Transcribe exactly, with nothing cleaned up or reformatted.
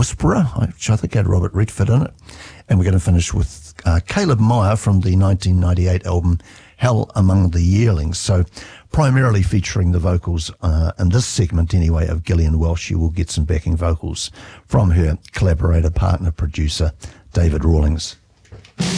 Whisperer, which I think had Robert Redford in it. And we're going to finish with uh, Caleb Meyer from the nineteen ninety-eight album Hell Among the Yearlings. So primarily featuring the vocals uh, in this segment anyway of Gillian Welsh. You will get some backing vocals from her collaborator, partner, producer, David Rawlings.